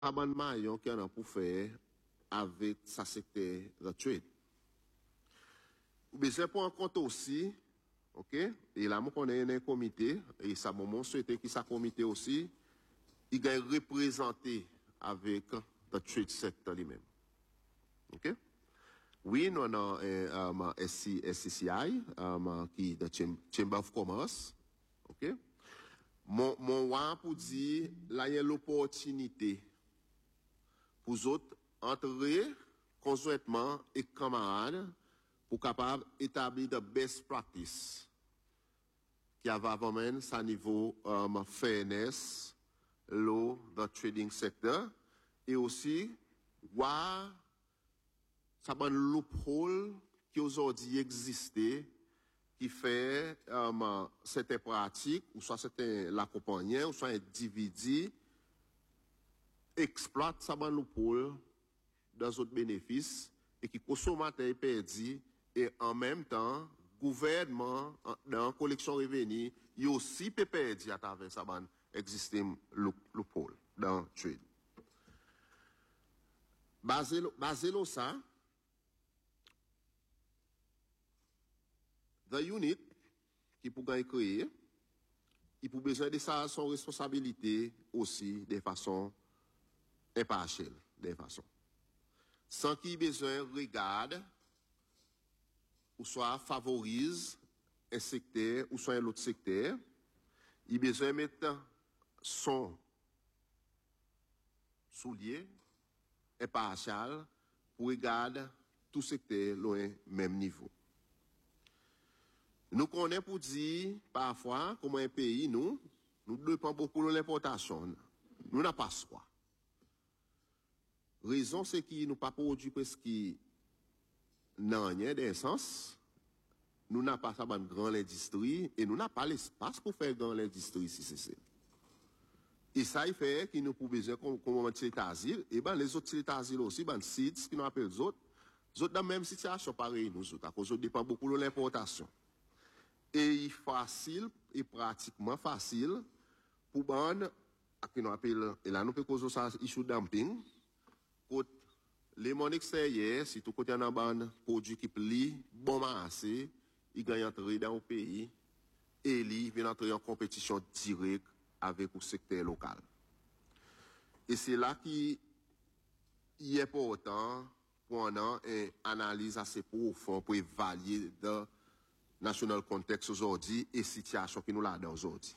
abonnement qu'il y en a pour faire avec sa secteur de trade. Mais c'est pour en compte aussi, ok, et là, on est un comité, et ça m'a souhaité que ça comité aussi, il est représenté avec le trade sector lui-même. Ok? Oui, nous avons SCCI, qui est le Chamber of Commerce, ok? Mon wa pour dire, là, il y a l'opportunité pour les autres entrer conjointement et camarades pour capable établir de best practice qui va vraiment sa niveau fairness, law, the trading sector et aussi voir ça un loophole qui aujourd'hui existait qui fait cette pratique ou soit c'était l'accompagnant ou soit un individu exploite ça loophole dans d'autres bénéfices et qui consommateur perdu et en même temps gouvernement dans la collection revenu il aussi peut perdre à travers ça existing loophole dans trade basé sur ça the unit qui pour créer il pour besoin de ça son responsabilité aussi de façon impartiale de façon sans qu'il besoin regarde ou soit favorise un secteur ou soit un autre secteur, il besoin mettre son soulier impartial pour regarder tout secteur loin même niveau. Nous connaissons pour dire parfois comment un pays nous dépendons beaucoup de l'importation. Nous n'avons pas choix. Raison c'est qu'il nous pas produit presque non rien d'essence. Nous n'avons pas ça une grande industrie et nous n'avons pas l'espace pour faire grande industrie si c'est ça. Et ça il fait qu'il nous pouvons besoin comme un titre d'asile et ben les autres titres d'asile aussi ben SIDS qui nous appellent les autres dans la même situation pareil nous autres à cause de dépend beaucoup de l'importation. Et il est facile et pratiquement facile pour ban qui nous appelle et là nous peut causer ça issue dumping les monnaies extérieures, si tout côté en ban produit qui plie, bon massé, il gagne entrer dans le pays et il vient entrer en compétition directe avec le secteur local. Et c'est là qu'il est important pour une analyse assez profonde pour évaluer le national contexte aujourd'hui et la situation qui nous l'a dans aujourd'hui.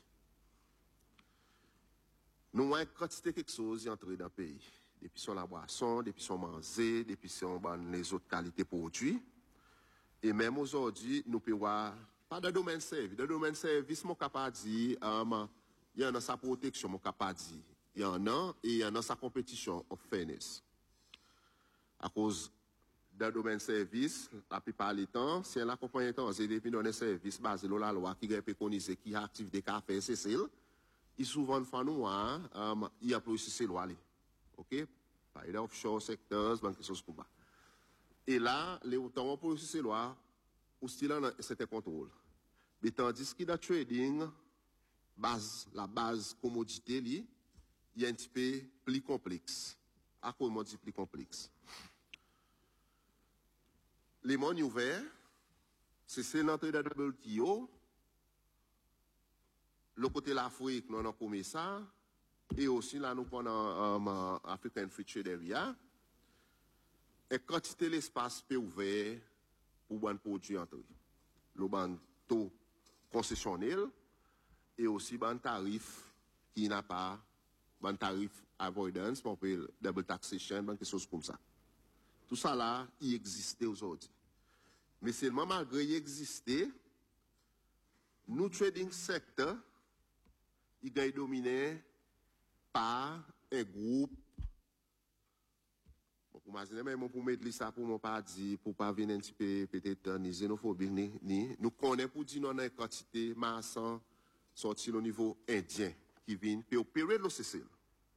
Nous avons une quantité de quelque chose entrer dans le pays. Depuis son la boisson, depuis son manger, depuis son les autres qualités de produits. Et même aujourd'hui, nous pouvons voir, pas dans le domaine service. Dans le domaine service, mon capable dit, il y en a sa protection, mon capable dit. Il y en a, et il y en a sa compétition of fairness. À cause dans le domaine service, la plupart du temps, si elle accompagne un c'est depuis dans un service basé sur la loi qui est préconisé, qui active des cafés, c'est celle, il souvent fait nous, il y a plus ces lois. OK? Par exemple, offshore sectors, quelque chose comme ça. Et là, les temps pour ces lois, ou style un certain contrôle. Mais tandis que dans le trading, la base commodité, il y a un petit peu plus complexe. À quoi on dit plus complexe? Les mondes ouverts, c'est l'entrée de WTO, le côté de l'Afrique, nous avons commis ça, et aussi là nous prenons African Free Trade Area et quantité l'espace peut ouvert pour bon produit entrer le bon taux concessionnel et aussi bon tarif qui n'a pas bon tarif avoidance on peut double taxation quelque chose comme ça tout ça là il existait aujourd'hui mais seulement malgré il existait nous trading sector il est dominé par un groupe. Bon, pour m'imaginer, même pour mettre ça pour ne pas dire, pour pas venir un petit peu peut-être ni xénophobie, ni. Nous connaissons pour dire non, une quantité massant sorti au niveau indien qui vient pour opérer le CCL.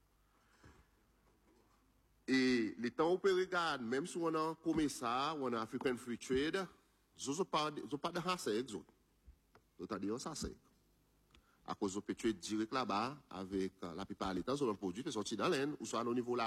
Et les temps où on regarde, même si on a comme ça, on a African Free Trade, je ne pas de hasard, c'est-à-dire ça c'est. à cause de pétrole direct là-bas, avec la plupart des temps, sur un produit qui est sorti dans l'aine, ou soit au niveau là.